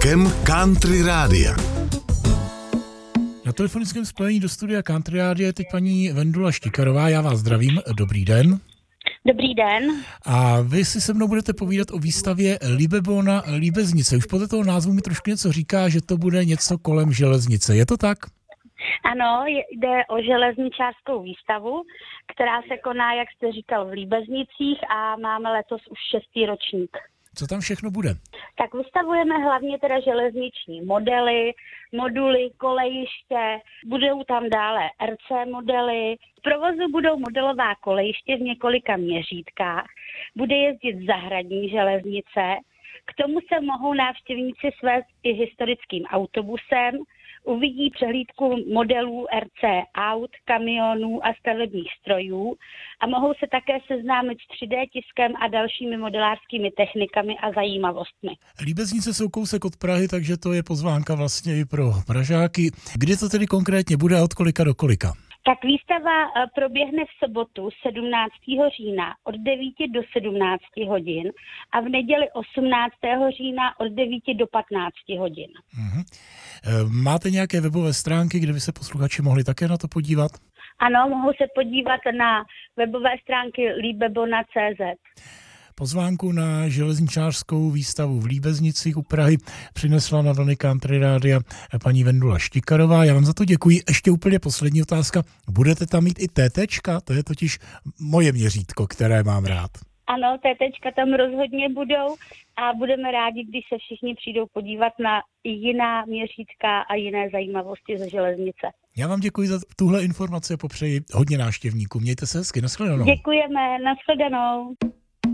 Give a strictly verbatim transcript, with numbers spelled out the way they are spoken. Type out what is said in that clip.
Vlkem Country Rádia. Na telefonickém spojení do studia Country Rádia je teď paní Vendula Štikarová. Já vás zdravím. Dobrý den. Dobrý den. A vy si se mnou budete povídat o výstavě Libebona Líbeznice. Už podle toho názvu mi trošku něco říká, že to bude něco kolem železnice. Je to tak? Ano, jde o železničářskou výstavu, která se koná, jak jste říkal, v Líbeznicích a máme letos už šestý ročník. Co tam všechno bude? Tak vystavujeme hlavně teda železniční modely, moduly, kolejiště, budou tam dále er cé modely, v provozu budou modelová kolejiště v několika měřítkách, bude jezdit zahradní železnice, k tomu se mohou návštěvníci svést i historickým autobusem, uvidí přehlídku modelů er cé aut, kamionů a stavebních strojů a mohou se také seznámit s tři dé tiskem a dalšími modelářskými technikami a zajímavostmi. Líbeznice jsou kousek od Prahy, takže to je pozvánka vlastně i pro Pražáky. Kdy to tedy konkrétně bude a od kolika do kolika? Tak výstava proběhne v sobotu sedmnáctého října od devíti do sedmnácti hodin a v neděli osmnáctého října od devíti do patnácti hodin. Mhm. Máte nějaké webové stránky, kde by se posluchači mohli také na to podívat? Ano, mohou se podívat na webové stránky libebona tečka cé zet. Pozvánku na železničářskou výstavu v Líbeznicích u Prahy přinesla na vlny Country Rádia paní Vendula Štikarová. Já vám za to děkuji. Ještě úplně poslední otázka. Budete tam mít i tétéčka? To je totiž moje měřítko, které mám rád. Ano, tétéčka tam rozhodně budou a budeme rádi, když se všichni přijdou podívat na jiná měřítka a jiné zajímavosti ze železnice. Já vám děkuji za tuhle informaci a popřeji hodně návštěvníků. Mějte se hezky. Nashledanou. Děkujeme. Nashledanou.